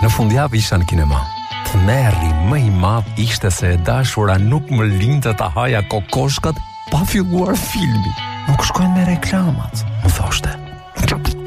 Në fundjavë isha në kinema. Tmerri më I madh ishte se e dashura nuk më linte ta haja kokoshkat pa filluar filmi. Nuk shkojnë me reklamat, më thoshte.